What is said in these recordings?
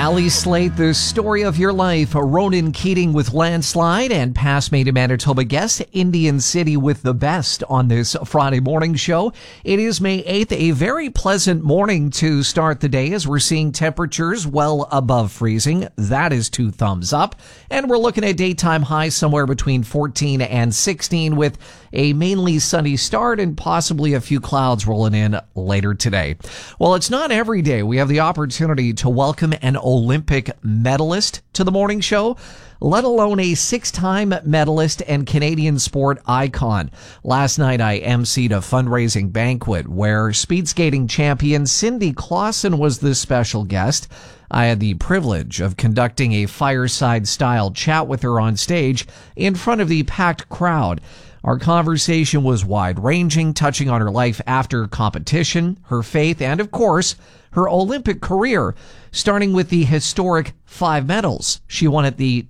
Allie Slate, the story of your life. Ronan Keating with Landslide, and past Made in Manitoba guest Indian City with the best on this Friday morning show. It is May 8th, a very pleasant morning to start the day as we're seeing temperatures well above freezing. That is 2 thumbs up. And we're looking at daytime highs somewhere between 14 and 16 with a mainly sunny start and possibly a few clouds rolling in later today. Well, it's not every day we have the opportunity to welcome an Olympic medalist to the morning show, let alone a 6-time medalist and Canadian sport icon. Last night, I emceed a fundraising banquet where speed skating champion Cindy Clausen was the special guest. I had the privilege of conducting a fireside-style chat with her on stage in front of the packed crowd. Our conversation was wide-ranging, touching on her life after competition, her faith, and, of course, her Olympic career, starting with the historic 5 medals she won at the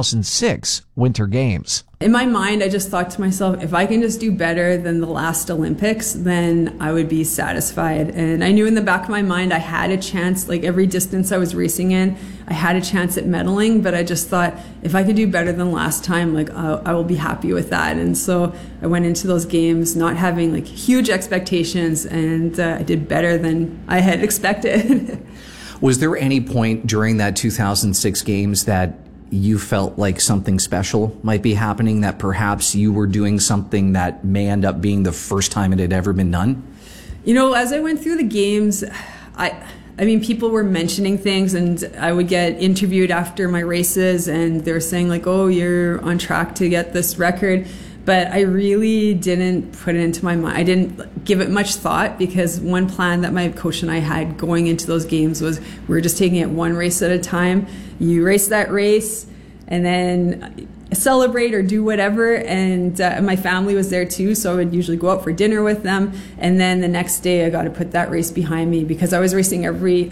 2006 Winter Games. In my mind, I just thought to myself, if I can just do better than the last Olympics, then I would be satisfied. And I knew in the back of my mind I had a chance, like every distance I was racing in, I had a chance at medaling, but I just thought, if I could do better than last time, like I will be happy with that. And so I went into those games not having like huge expectations, and I did better than I had expected. Was there any point during that 2006 games that you felt like something special might be happening, that perhaps you were doing something that may end up being the first time it had ever been done? You know, as I went through the games, I mean, people were mentioning things, and I would get interviewed after my races, and they were saying like, oh, you're on track to get this record. But I really didn't put it into my mind. I didn't give it much thought, because one plan that my coach and I had going into those games was we were just taking it one race at a time. You race that race and then celebrate or do whatever. And my family was there too, so I would usually go out for dinner with them. And then the next day I got to put that race behind me, because I was racing every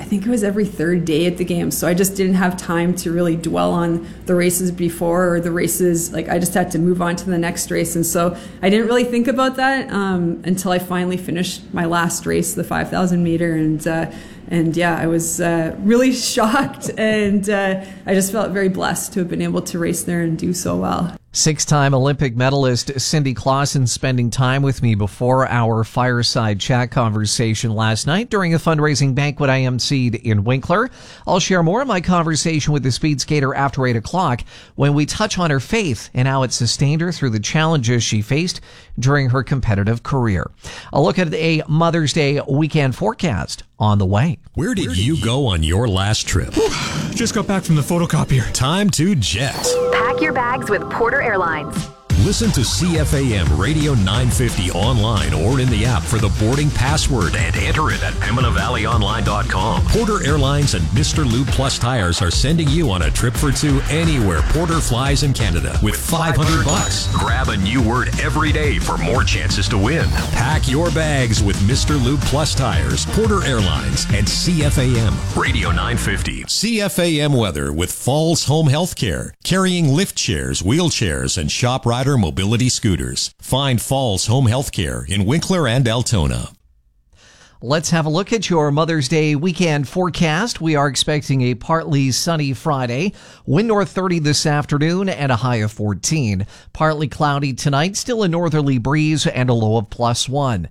3rd day at the games. So I just didn't have time to really dwell on the races before, or the races, like I just had to move on to the next race. And so I didn't really think about that until I finally finished my last race, the 5,000 meter. And yeah, I was really shocked, and I just felt very blessed to have been able to race there and do so well. 6-time Olympic medalist Cindy Clausen spending time with me before our fireside chat conversation last night during a fundraising banquet I emceed in Winkler. I'll share more of my conversation with the speed skater after 8 o'clock when we touch on her faith and how it sustained her through the challenges she faced during her competitive career. I'll look at a Mother's Day weekend forecast on the way. Where did you go on your last trip? Just got back from the photocopier. Time to jet. Pack your bags with Porter Airlines. Listen to CFAM Radio 950 online or in the app for the boarding password and enter it at PimonaValleyOnline.com. Porter Airlines and Mr. Lube Plus Tires are sending you on a trip for 2 anywhere Porter flies in Canada with $500. Grab a new word every day for more chances to win. Pack your bags with Mr. Lube Plus Tires, Porter Airlines, and CFAM Radio 950. CFAM weather with Falls Home Healthcare, carrying lift chairs, wheelchairs, and shop rider mobility scooters. Find Falls Home Healthcare in Winkler and Altona. Let's have a look at your Mother's Day weekend forecast. We are expecting a partly sunny Friday, wind north 30 this afternoon, and a high of 14. Partly cloudy tonight, still a northerly breeze and a low of +1.